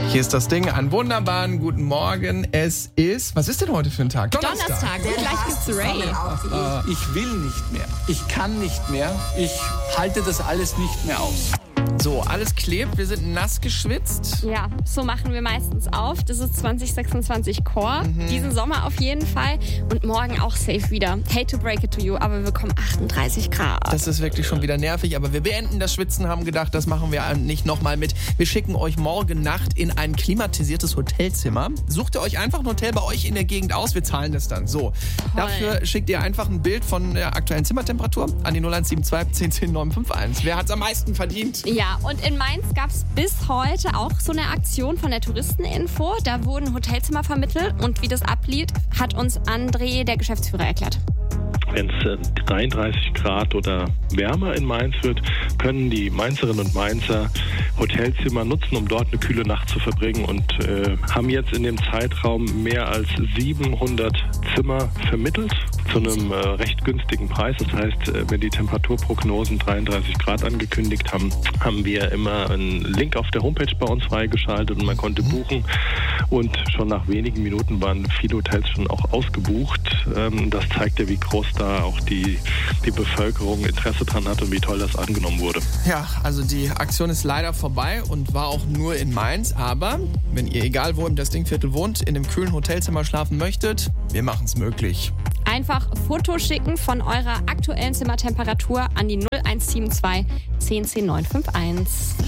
Hier ist das Ding. Einen wunderbaren guten Morgen. Es ist, was ist denn heute für ein Tag? Donnerstag. Und gleich gibt's Ray. Ich will nicht mehr. Ich kann nicht mehr. Ich halte das alles nicht mehr aus. So, alles klebt. Wir sind nass geschwitzt. Ja, so machen wir meistens auf. Das ist 2026 Core. Diesen Sommer auf jeden Fall. Und morgen auch safe wieder. Hate to break it to you, aber wir bekommen 38 Grad. Das ist wirklich schon wieder nervig, aber wir beenden das Schwitzen, haben gedacht, das machen wir nicht nochmal mit. Wir schicken euch morgen Nacht in ein klimatisiertes Hotelzimmer. Sucht ihr euch einfach ein Hotel bei euch in der Gegend aus, wir zahlen das dann. So, dafür schickt ihr einfach ein Bild von der aktuellen Zimmertemperatur an die 0172 10 10 951. Wer hat's am meisten verdient? Ja, und in Mainz gab es bis heute auch so eine Aktion von der Touristeninfo. Da wurden Hotelzimmer vermittelt und wie das ablief, hat uns André, der Geschäftsführer, erklärt. Wenn es 33 Grad oder wärmer in Mainz wird, können die Mainzerinnen und Mainzer Hotelzimmer nutzen, um dort eine kühle Nacht zu verbringen und haben jetzt in dem Zeitraum mehr als 700 Zimmer vermittelt zu einem recht günstigen Preis. Das heißt, wenn die Temperaturprognosen 33 Grad angekündigt haben, haben wir immer einen Link auf der Homepage bei uns freigeschaltet und man konnte buchen. Und schon nach wenigen Minuten waren viele Hotels schon auch ausgebucht. Das zeigt ja, wie groß da auch die Bevölkerung Interesse dran hat und wie toll das angenommen wurde. Ja, also die Aktion ist leider vorbei und war auch nur in Mainz. Aber wenn ihr, egal wo im Das Ding-Viertel wohnt, in einem kühlen Hotelzimmer schlafen möchtet, wir machen es möglich. Einfach Foto schicken von eurer aktuellen Zimmertemperatur an die 0172 10 10 951.